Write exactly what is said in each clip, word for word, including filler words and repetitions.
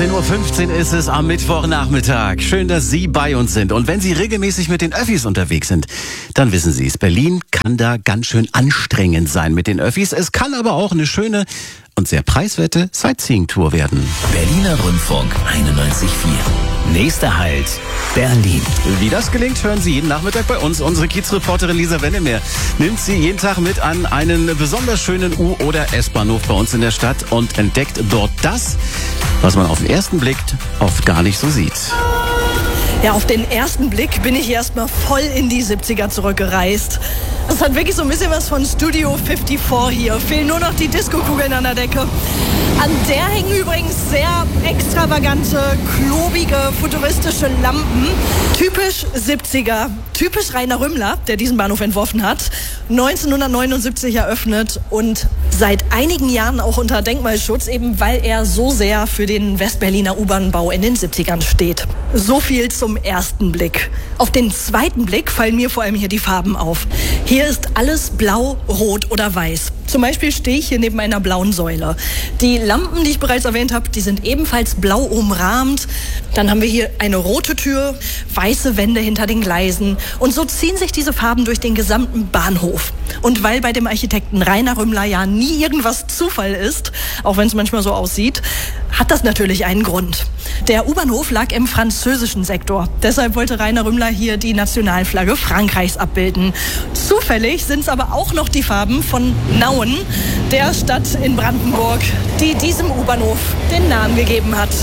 achtzehn Uhr fünfzehn ist es am Mittwochnachmittag. Schön, dass Sie bei uns sind. Und wenn Sie regelmäßig mit den Öffis unterwegs sind, dann wissen Sie es. Berlin kann da ganz schön anstrengend sein mit den Öffis. Es kann aber auch eine schöne und sehr preiswerte Sightseeing-Tour werden. Berliner Rundfunk einundneunzig Komma vier. Nächster Halt, Berlin. Wie das gelingt, hören Sie jeden Nachmittag bei uns. Unsere Kiezreporterin Lisa Wennemeer nimmt Sie jeden Tag mit an einen besonders schönen U- oder S-Bahnhof bei uns in der Stadt und entdeckt dort das, was man auf den ersten Blick oft gar nicht so sieht. Ja, auf den ersten Blick bin ich erstmal voll in die siebziger zurückgereist. Es hat wirklich so ein bisschen was von Studio vierundfünfzig hier. Fehlen nur noch die Disco-Kugeln an der Decke. An der hängen übrigens sehr extravagante, klobige, futuristische Lampen. Typisch siebziger. Typisch Rainer Rümmler, der diesen Bahnhof entworfen hat. neunzehnhundertneunundsiebzig eröffnet und seit einigen Jahren auch unter Denkmalschutz, eben weil er so sehr für den Westberliner U-Bahn-Bau in den siebzigern steht. So viel zum ersten Blick. Auf den zweiten Blick fallen mir vor allem hier die Farben auf. Hier ist alles blau, rot oder weiß. Zum Beispiel stehe ich hier neben einer blauen Säule. Die Lampen, die ich bereits erwähnt habe, die sind ebenfalls blau umrahmt. Dann haben wir hier eine rote Tür, weiße Wände hinter den Gleisen. Und so ziehen sich diese Farben durch den gesamten Bahnhof. Und weil bei dem Architekten Rainer Rümmler ja nie irgendwas Zufall ist, auch wenn es manchmal so aussieht, hat das natürlich einen Grund. Der U-Bahnhof lag im französischen Sektor. Deshalb wollte Rainer Rümmler hier die Nationalflagge Frankreichs abbilden. Zufällig sind es aber auch noch die Farben von Nauen, der Stadt in Brandenburg, die diesem U-Bahnhof den Namen gegeben hat.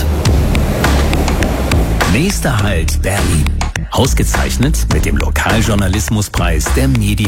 Nächster Halt, Berlin. Ausgezeichnet mit dem Lokaljournalismuspreis der Medien.